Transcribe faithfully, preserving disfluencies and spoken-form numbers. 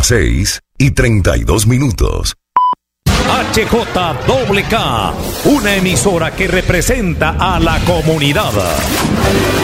las seis y treinta y dos minutos. H J K, una emisora que representa a la comunidad.